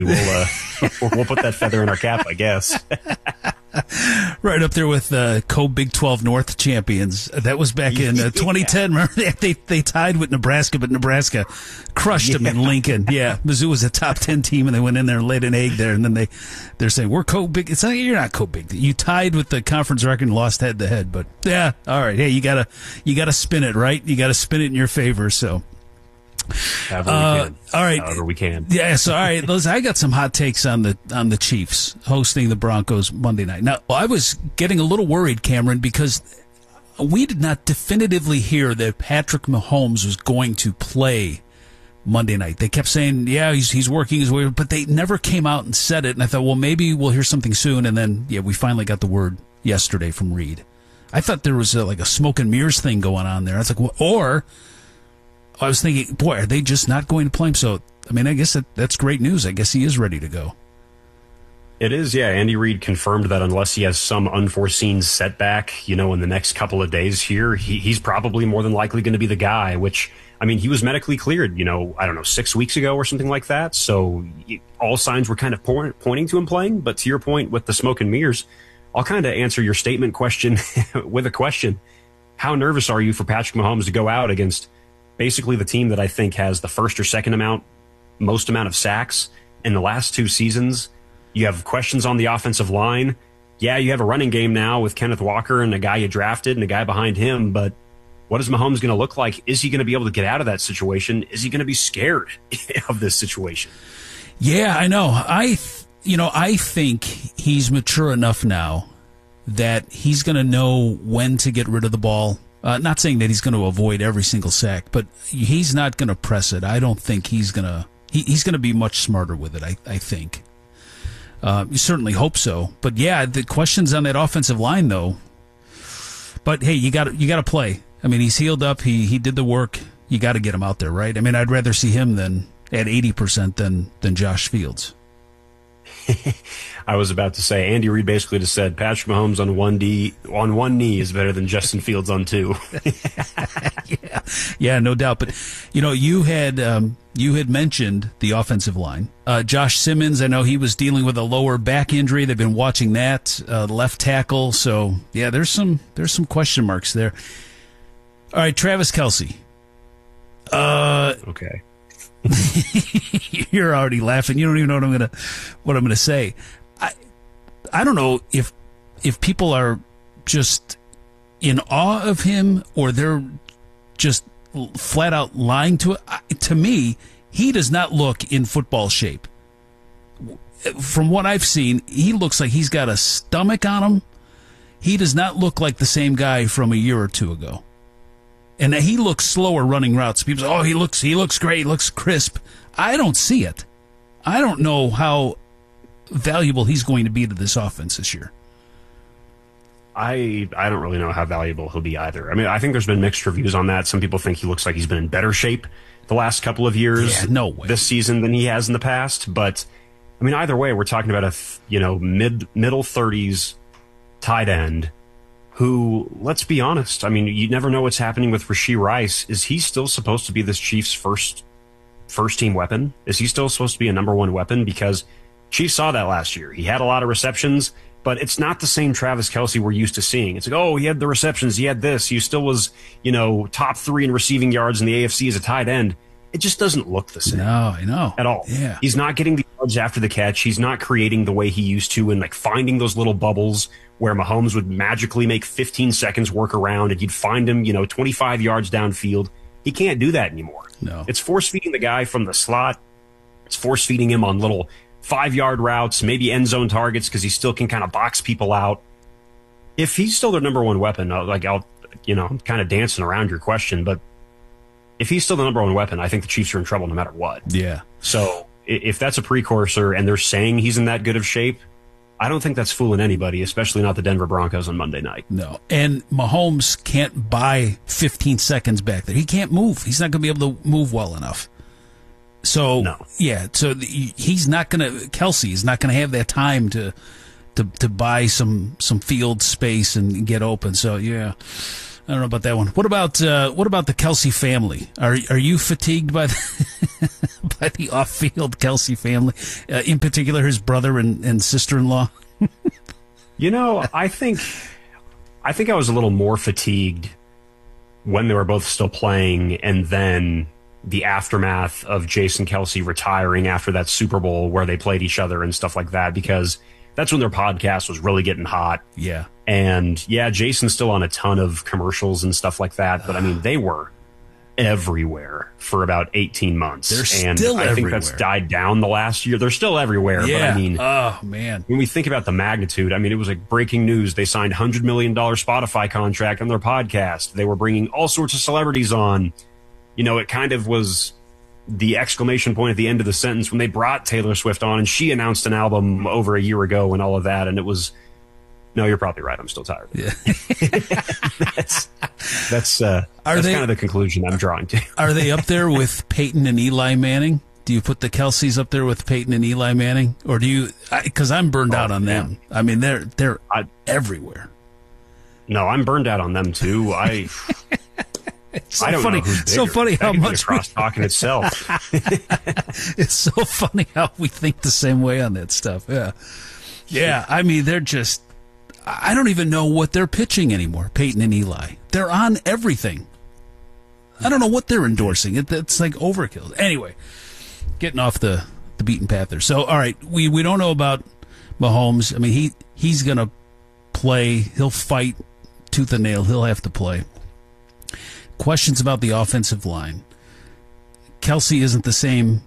we'll put that feather in our cap, I guess. Right up there with the co-Big 12 North champions. That was back in 2010. Remember, they tied with Nebraska, but Nebraska crushed them in Lincoln. Yeah, Mizzou was a top 10 team, and they went in there and laid an egg there. And then they're saying, we're co-Big. It's not, you're not co-Big. You tied with the conference record and lost head-to-head. But, yeah, all right. Hey, you gotta spin it, right? You got to spin it in your favor, so. However we can. All right. However we can. Yeah, so all right, Liz, I got some hot takes on the Chiefs hosting the Broncos Monday night. Now, I was getting a little worried, Cameron, because we did not definitively hear that Patrick Mahomes was going to play Monday night. They kept saying, yeah, he's working his way, but they never came out and said it. And I thought, well, maybe we'll hear something soon. And then, yeah, we finally got the word yesterday from Reed. I thought there was like a smoke and mirrors thing going on there. I was like, well, or I was thinking, boy, are they just not going to play him? So, I mean, I guess that's great news. I guess he is ready to go. It is, yeah. Andy Reid confirmed that unless he has some unforeseen setback, in the next couple of days here, he's probably more than likely going to be the guy, which, I mean, he was medically cleared, 6 weeks ago or something like that. So all signs were kind of pointing to him playing. But to your point with the smoke and mirrors, I'll kind of answer your statement question with a question. How nervous are you for Patrick Mahomes to go out against basically the team that I think has the first or second most amount of sacks in the last 2 seasons? You have questions on the offensive line. Yeah, you have a running game now with Kenneth Walker and a guy you drafted and a guy behind him, but what is Mahomes going to look like? Is he going to be able to get out of that situation? Is he going to be scared of this situation? Yeah, I know. I think he's mature enough now that he's going to know when to get rid of the ball. Not saying that he's going to avoid every single sack, but he's not going to press it. I don't think he's going to. He's going to be much smarter with it, I think. You certainly hope so. But yeah, the questions on that offensive line, though. But hey, you got to play. I mean, he's healed up. He did the work. You got to get him out there, right? I mean, I'd rather see him than at 80% than Josh Fields. I was about to say, Andy Reid basically just said Patrick Mahomes on one knee is better than Justin Fields on 2. Yeah, no doubt. But you had mentioned the offensive line. Josh Simmons, I know he was dealing with a lower back injury. They've been watching that left tackle. So yeah, there's some question marks there. All right, Travis Kelce. Okay. You're already laughing. You don't even know what I'm gonna say. I don't know if people are just in awe of him or they're just flat out lying to it. To me, he does not look in football shape. From what I've seen, he looks like he's got a stomach on him. He does not look like the same guy from a year or two ago. And he looks slower running routes. People say, oh, he looks great, he looks crisp. I don't see it. I don't know how valuable he's going to be to this offense this year. I don't really know how valuable he'll be either. I mean, I think there's been mixed reviews on that. Some people think he looks like he's been in better shape the last couple of years this season than he has in the past. But, I mean, either way, we're talking about a middle 30s tight end who, let's be honest, I mean, you never know what's happening with Rashee Rice. Is he still supposed to be this Chiefs' first team weapon? Is he still supposed to be a number one weapon? Because Chiefs saw that last year. He had a lot of receptions, but it's not the same Travis Kelce we're used to seeing. It's like, oh, he had the receptions, he had this, he still was, top 3 in receiving yards in the AFC as a tight end. It just doesn't look the same. No, I know. At all. Yeah. He's not getting the yards after the catch. He's not creating the way he used to and finding those little bubbles where Mahomes would magically make 15 seconds work around and you'd find him, 25 yards downfield. He can't do that anymore. No. It's force-feeding the guy from the slot. It's force-feeding him on little 5-yard routes, maybe end zone targets because he still can kind of box people out. If he's still their number one weapon, I'm kind of dancing around your question, but if he's still the number one weapon, I think the Chiefs are in trouble no matter what. Yeah. So if that's a precursor and they're saying he's in that good of shape, I don't think that's fooling anybody, especially not the Denver Broncos on Monday night. No. And Mahomes can't buy 15 seconds back there. He can't move. He's not going to be able to move well enough. So, no. Yeah, so he's not going to, Kelce is not going to have that time to buy some field space and get open. So, yeah. I don't know about that one. What about the Kelce family? Are you fatigued by by the off-field Kelce family, in particular his brother and sister-in-law? I think I was a little more fatigued when they were both still playing, and then the aftermath of Jason Kelce retiring after that Super Bowl where they played each other and stuff like that, because that's when their podcast was really getting hot. Yeah. And yeah, Jason's still on a ton of commercials and stuff like that, but I mean, they were everywhere for about 18 months. They're still I think that's died down the last year. They're still everywhere. Yeah. But I mean, oh man, when we think about the magnitude, I mean, it was like breaking news. They signed $100 million Spotify contract on their podcast. They were bringing all sorts of celebrities on. It kind of was the exclamation point at the end of the sentence when they brought Taylor Swift on and she announced an album over a year ago and all of that. And it was, no, you're probably right. I'm still tired. Yeah. That's kind of the conclusion I'm drawing to. Are they up there with Peyton and Eli Manning? Do you put the Kelce's up there with Peyton and Eli Manning? Or do you, because I'm burned out on them. I mean, they're everywhere. No, I'm burned out on them too. It's so I don't funny. know who's bigger. So funny how much cross talking itself. It's so funny how we think the same way on that stuff. Yeah. Yeah. I mean, they're just, I don't even know what they're pitching anymore, Peyton and Eli. They're on everything. I don't know what they're endorsing. It's like overkill. Anyway, getting off the beaten path there. So, all right, we don't know about Mahomes. I mean, he's going to play. He'll fight tooth and nail. He'll have to play. Questions about the offensive line. Kelce isn't the same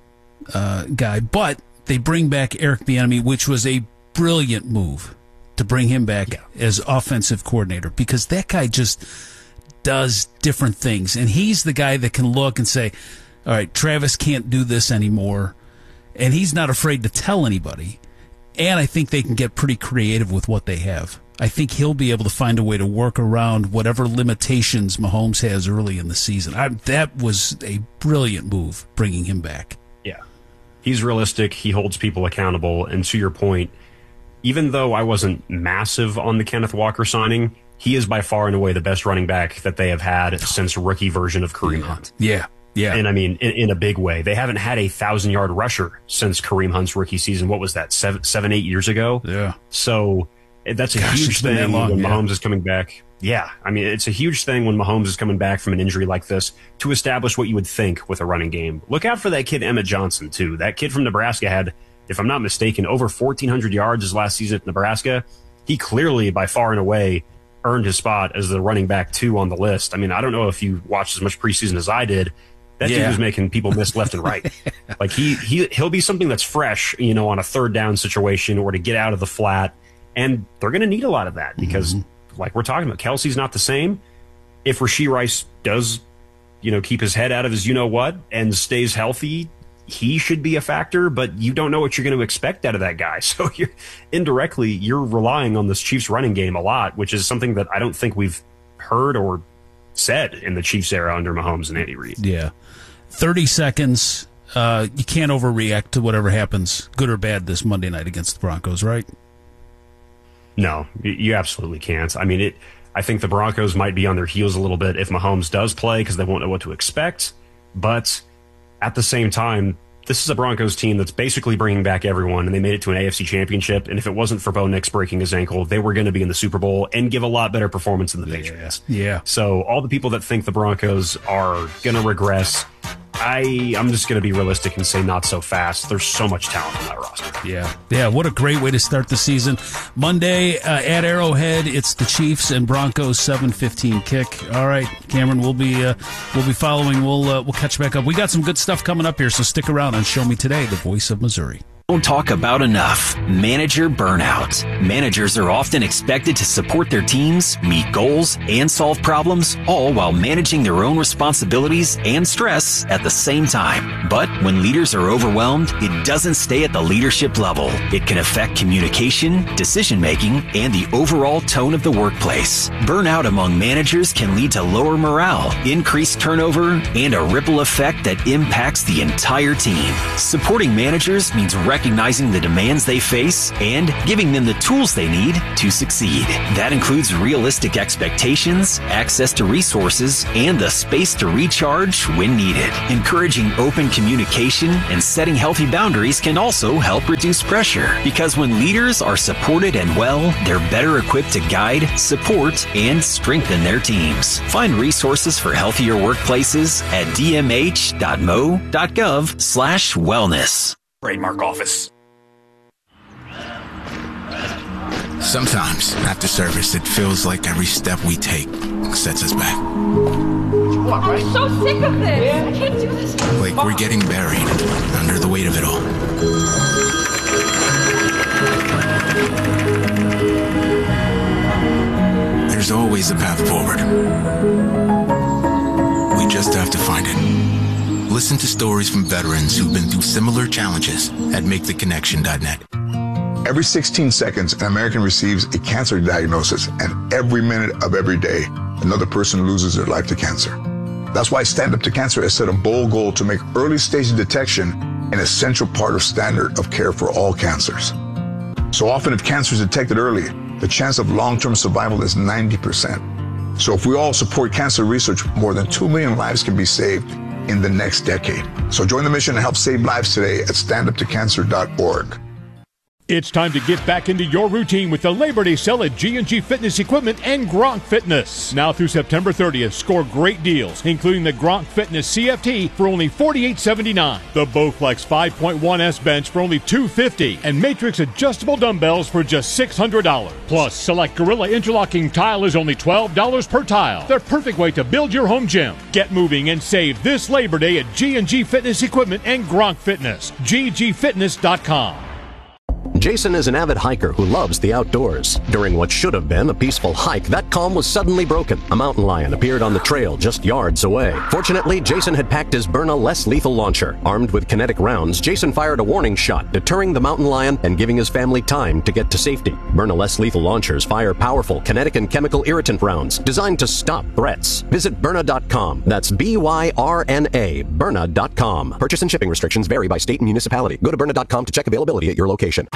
guy, but they bring back Eric Bieniemy, which was a brilliant move to bring him back as offensive coordinator, because that guy just does different things. And he's the guy that can look and say, all right, Travis can't do this anymore. And he's not afraid to tell anybody. And I think they can get pretty creative with what they have. I think he'll be able to find a way to work around whatever limitations Mahomes has early in the season. That was a brilliant move, bringing him back. Yeah. He's realistic. He holds people accountable. And to your point, even though I wasn't massive on the Kenneth Walker signing, he is by far and away the best running back that they have had since rookie version of Kareem Hunt. Yeah. Yeah. And I mean, in a big way. They haven't had a 1,000-yard rusher since Kareem Hunt's rookie season. What was that, 7-8 years ago? Yeah. So that's a huge thing when Mahomes is coming back. Yeah. I mean, it's a huge thing when Mahomes is coming back from an injury like this to establish what you would think with a running game. Look out for that kid, Emmett Johnson, too. That kid from Nebraska had, if I'm not mistaken, over 1,400 yards his last season at Nebraska. He clearly, by far and away, earned his spot as the running back 2 on the list. I mean, I don't know if you watched as much preseason as I did. That dude was making people miss left and right. Like he'll be something that's fresh, on a third down situation or to get out of the flat. And they're going to need a lot of that because, like we're talking about, Kelce's not the same. If Rashee Rice does, keep his head out of his you-know-what and stays healthy, he should be a factor, but you don't know what you're going to expect out of that guy. So you're relying on this Chiefs running game a lot, which is something that I don't think we've heard or said in the Chiefs era under Mahomes and Andy Reid. Yeah. 30 seconds. You can't overreact to whatever happens, good or bad, this Monday night against the Broncos, right? No, you absolutely can't. I mean, I think the Broncos might be on their heels a little bit if Mahomes does play because they won't know what to expect. But at the same time, this is a Broncos team that's basically bringing back everyone, and they made it to an AFC championship. And if it wasn't for Bo Nix breaking his ankle, they were going to be in the Super Bowl and give a lot better performance than the Patriots. Yeah. So all the people that think the Broncos are going to regress, I'm just going to be realistic and say not so fast. There's so much talent on that roster. Yeah. What a great way to start the season. Monday at Arrowhead, it's the Chiefs and Broncos 7:15 kick. All right, Cameron, we'll be following. We'll catch back up. We got some good stuff coming up here, so stick around on Show Me Today, the voice of Missouri. Don't talk about enough. Manager burnout. Managers are often expected to support their teams, meet goals, and solve problems, all while managing their own responsibilities and stress at the same time. But when leaders are overwhelmed, it doesn't stay at the leadership level. It can affect communication, decision-making, and the overall tone of the workplace. Burnout among managers can lead to lower morale, increased turnover, and a ripple effect that impacts the entire team. Supporting managers means recognizing the demands they face and giving them the tools they need to succeed. That includes realistic expectations, access to resources, and the space to recharge when needed. Encouraging open communication and setting healthy boundaries can also help reduce pressure, because when leaders are supported and well, they're better equipped to guide, support, and strengthen their teams. Find resources for healthier workplaces at dmh.mo.gov/wellness. Trademark Office. Sometimes, after service, it feels like every step we take sets us back. I'm so sick of this. I can't do this. Like we're getting buried under the weight of it all. There's always a path forward. We just have to find it. Listen to stories from veterans who've been through similar challenges at MakeTheConnection.net. Every 16 seconds, an American receives a cancer diagnosis, and every minute of every day, another person loses their life to cancer. That's why Stand Up to Cancer has set a bold goal to make early stage detection an essential part of standard of care for all cancers. So often, if cancer is detected early, the chance of long-term survival is 90%. So if we all support cancer research, more than 2 million lives can be saved in the next decade. So join the mission and help save lives today at standuptocancer.org. It's time to get back into your routine with the Labor Day sale at G&G Fitness Equipment and Gronk Fitness. Now through September 30th, score great deals, including the Gronk Fitness CFT for only $48.79, the Bowflex 5.1S bench for only $250, and Matrix adjustable dumbbells for just $600. Plus, select Gorilla interlocking tile is only $12 per tile. The perfect way to build your home gym. Get moving and save this Labor Day at G&G Fitness Equipment and Gronk Fitness. ggfitness.com. Jason is an avid hiker who loves the outdoors. During what should have been a peaceful hike, that calm was suddenly broken. A mountain lion appeared on the trail just yards away. Fortunately, Jason had packed his Byrna less lethal launcher. Armed with kinetic rounds, Jason fired a warning shot, deterring the mountain lion and giving his family time to get to safety. Byrna less lethal launchers fire powerful kinetic and chemical irritant rounds designed to stop threats. Visit Byrna.com. That's Byrna, Byrna.com. Purchase and shipping restrictions vary by state and municipality. Go to Byrna.com to check availability at your location.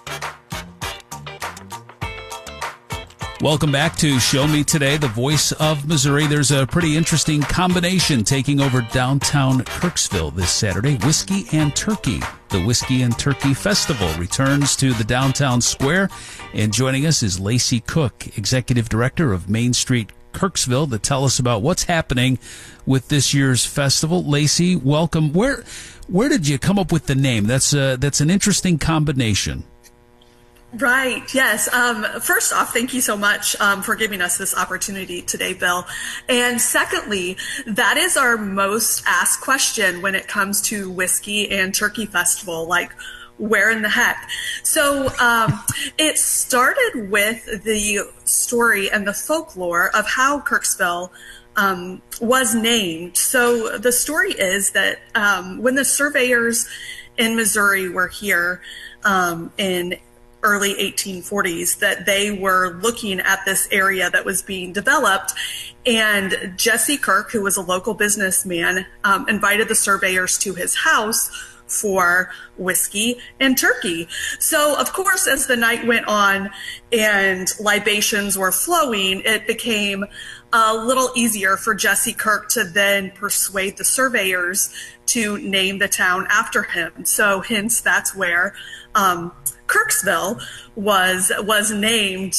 Welcome back to Show Me Today, the voice of Missouri. There's a pretty interesting combination taking over downtown Kirksville this Saturday. Whiskey and Turkey. The Whiskey and Turkey Festival returns to the downtown square. And joining us is Lacey Cook, Executive Director of Main Street Kirksville, to tell us about what's happening with this year's festival. Lacey, welcome. Where did you come up with the name? That's an interesting combination. Right. Yes. First off, thank you so much for giving us this opportunity today, Bill. And secondly, that is our most asked question when it comes to Whiskey and Turkey Festival, like, where in the heck? So it started with the story and the folklore of how Kirksville was named. So the story is that when the surveyors in Missouri were here in early 1840s, that they were looking at this area that was being developed, and Jesse Kirk, who was a local businessman, invited the surveyors to his house for whiskey and turkey. So, of course, as the night went on and libations were flowing, it became a little easier for Jesse Kirk to then persuade the surveyors to name the town after him. So, hence, that's where Kirksville was named.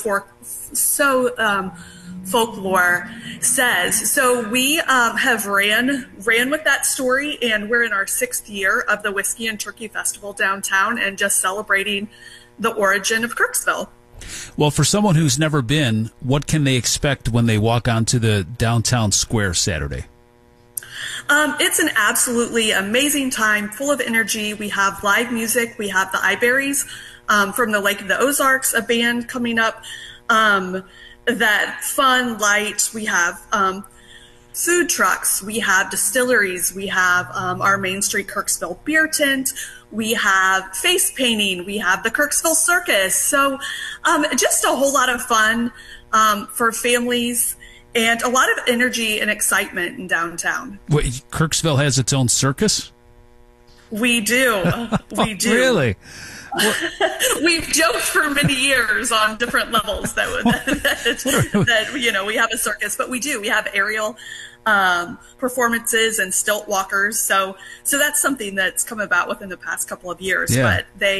Folklore says. So we have ran with that story, and we're in our 6th year of the Whiskey and Turkey Festival downtown, and just celebrating the origin of Kirksville. Well, for someone who's never been, what can they expect when they walk onto the downtown square Saturday? It's an absolutely amazing time, full of energy. We have live music. We have the Iberries from the Lake of the Ozarks, a band coming up. That fun, light. We have food trucks. We have distilleries. We have our Main Street Kirksville beer tent. We have face painting. We have the Kirksville Circus. So just a whole lot of fun for families. And a lot of energy and excitement in downtown. Wait, Kirksville has its own circus? We do. We do. Really? We've joked for many years on different levels that we have a circus, but we do. We have aerial performances and stilt walkers. So that's something that's come about within the past couple of years. Yeah. But they